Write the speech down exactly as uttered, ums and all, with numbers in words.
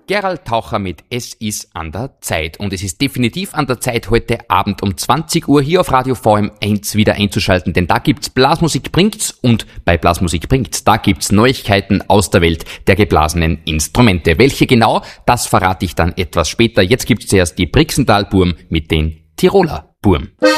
Gerald Taucher mit Es ist an der Zeit. Und es ist definitiv an der Zeit, heute Abend um zwanzig Uhr hier auf Radio V M eins wieder einzuschalten, denn da gibt's Blasmusik bringt's und bei Blasmusik bringt's, da gibt's Neuigkeiten aus der Welt der geblasenen Instrumente. Welche genau, das verrate ich dann etwas später. Jetzt gibt's zuerst die Brixental-Burm mit den Tiroler Burm.